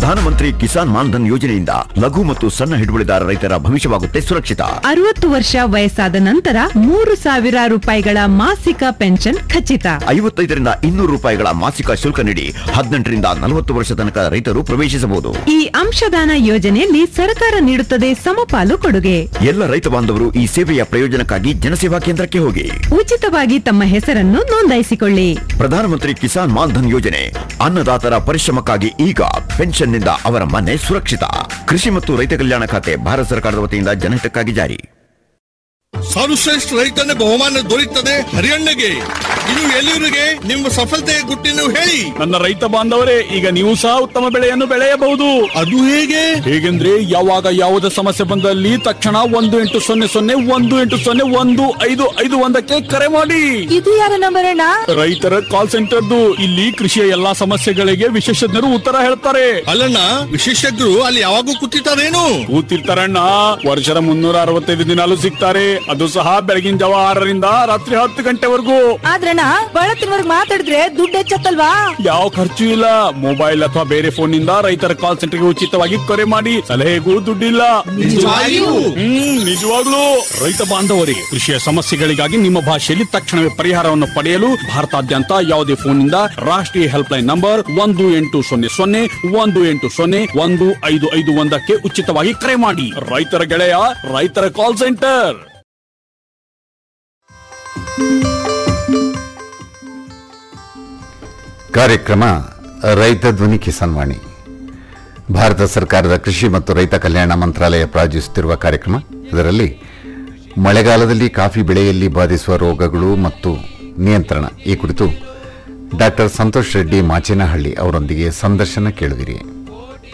ಪ್ರಧಾನಮಂತ್ರಿ ಕಿಸಾನ್ ಮಾನ್ಧನ್ ಯೋಜನೆಯಿಂದ ಲಘು ಮತ್ತು ಸಣ್ಣ ಹಿಡುವಳಿದಾರ ರೈತರ ಭವಿಷ್ಯವಾಗುತ್ತೆ ಸುರಕ್ಷಿತ. 60 ವರ್ಷ ವಯಸ್ಸಾದ ನಂತರ 3,000 ರೂಪಾಯಿಗಳ ಮಾಸಿಕ ಪೆನ್ಷನ್ ಖಚಿತ. 55ರಿಂದ 200 ರೂಪಾಯಿಗಳ ಮಾಸಿಕ ಶುಲ್ಕ ನೀಡಿ 18ರಿಂದ 40 ವರ್ಷ ತನಕ ರೈತರು ಪ್ರವೇಶಿಸಬಹುದು. ಈ ಅಂಶದಾನ ಯೋಜನೆಯಲ್ಲಿ ಸರ್ಕಾರ ನೀಡುತ್ತದೆ ಸಮಪಾಲು ಕೊಡುಗೆ. ಎಲ್ಲ ರೈತ ಬಾಂಧವರು ಈ ಸೇವೆಯ ಪ್ರಯೋಜನಕ್ಕಾಗಿ ಜನಸೇವಾ ಕೇಂದ್ರಕ್ಕೆ ಹೋಗಿ ಉಚಿತವಾಗಿ ತಮ್ಮ ಹೆಸರನ್ನು ನೋಂದಾಯಿಸಿಕೊಳ್ಳಿ. ಪ್ರಧಾನಮಂತ್ರಿ ಕಿಸಾನ್ ಮಾನ್ಧನ್ ಯೋಜನೆ ಅನ್ನದಾತರ ಪರಿಶ್ರಮಕ್ಕಾಗಿ ಈಗ ಪೆನ್ಷನ್ನಿಂದ ಅವರ ಮನೆ ಸುರಕ್ಷಿತ. ಕೃಷಿ ಮತ್ತು ರೈತ ಕಲ್ಯಾಣ ಖಾತೆ ಭಾರತ ಸರ್ಕಾರದ ವತಿಯಿಂದ ಜನಹಿತಕ್ಕಾಗಿ ಜಾರಿ. ಸರ್ವಶ್ರೇಷ್ಠ ರೈತನ ಬಹುಮಾನ ದೊರೆಯುತ್ತದೆ ಹರಿಯಣ್ಣಗೆ. ಇದು ಎಲ್ಲಿವರೆಗೆ ನಿಮ್ಮ ಸಫಲತೆಯ ಗುಟ್ಟಿನ ಹೇಳಿ. ನನ್ನ ರೈತ ಬಾಂಧವರೇ, ಈಗ ನೀವು ಸಹ ಉತ್ತಮ ಬೆಳೆಯನ್ನು ಬೆಳೆಯಬಹುದು. ಅದು ಹೇಗೆ? ಹೇಗೆಂದ್ರೆ ಯಾವಾಗ ಯಾವುದೇ ಸಮಸ್ಯೆ ಬಂದಲ್ಲಿ ತಕ್ಷಣ 1-800-1801-555 ಕರೆ ಮಾಡಿ. ಇದು ಯಾರ ನಂಬರ್ ಅಣ್ಣ? ರೈತರ ಕಾಲ್ ಸೆಂಟರ್ದು. ಇಲ್ಲಿ ಕೃಷಿಯ ಎಲ್ಲಾ ಸಮಸ್ಯೆಗಳಿಗೆ ವಿಶೇಷಜ್ಞರು ಉತ್ತರ ಹೇಳ್ತಾರೆ. ಅಲ್ಲಣ್ಣ, ವಿಶೇಷಜ್ಞರು ಅಲ್ಲಿ ಯಾವಾಗೂ ಕೂತಿರ್ತಾರೇನು? ಕೂತಿರ್ತಾರಣ್ಣ. ವರ್ಷದ 365 ದಿನಾಲೂ ಸಿಗ್ತಾರೆ. ಅದು ಸಹ ಬೆಳಗಿನ ಜಾವ 6ರಿಂದ ರಾತ್ರಿ 10 ಗಂಟೆವರೆಗೂ. ಆದ್ರಣ್ಣ ಬಳತ್ತಿನವರೆಗೆ ಮಾತಾಡಿದ್ರೆ ದುಡ್ಡು ಹೆಚ್ಚತ್ತಲ್ವಾ? ಯಾವ ಖರ್ಚು ಇಲ್ಲ. ಮೊಬೈಲ್ ಅಥವಾ ಬೇರೆ ಫೋನ್ ನಿಂದ ರೈತರ ಕಾಲ್ ಸೆಂಟರ್ಗೆ ಉಚಿತವಾಗಿ ಕರೆ ಮಾಡಿ. ಸಲಹೆಗೂ ದುಡ್ಡಿಲ್ಲ. ನಿಜವಾಗ್ಲೂ. ರೈತ ಬಾಂಧವರಿಗೆ ಕೃಷಿಯ ಸಮಸ್ಯೆಗಳಿಗಾಗಿ ನಿಮ್ಮ ಭಾಷೆಯಲ್ಲಿ ತಕ್ಷಣವೇ ಪರಿಹಾರವನ್ನು ಪಡೆಯಲು ಭಾರತಾದ್ಯಂತ ಯಾವುದೇ ಫೋನ್ ನಿಂದ ರಾಷ್ಟ್ರೀಯ ಹೆಲ್ಪ್ ಲೈನ್ ನಂಬರ್ 1-800-1855 ಉಚಿತವಾಗಿ ಕರೆ ಮಾಡಿ. ರೈತರ ಗೆಳೆಯ ರೈತರ ಕಾಲ್ ಸೆಂಟರ್. ಕಾರ್ಯಕ್ರಮ ರೈತ ಧ್ವನಿ ಕಿಸಾನ್ ವಾಣಿ. ಭಾರತ ಸರ್ಕಾರದ ಕೃಷಿ ಮತ್ತು ರೈತ ಕಲ್ಯಾಣ ಮಂತ್ರಾಲಯ ಪ್ರಾಯೋಜಿಸುತ್ತಿರುವ ಕಾರ್ಯಕ್ರಮ. ಇದರಲ್ಲಿ ಮಳೆಗಾಲದಲ್ಲಿ ಕಾಫಿ ಬೆಳೆಯಲ್ಲಿ ಬಾಧಿಸುವ ರೋಗಗಳು ಮತ್ತು ನಿಯಂತ್ರಣ ಈ ಕುರಿತು ಡಾಕ್ಟರ್ ಸಂತೋಷ್ ರೆಡ್ಡಿ ಮಾಚೇನಹಳ್ಳಿ ಅವರೊಂದಿಗೆ ಸಂದರ್ಶನ ಕೇಳುವಿರಿ.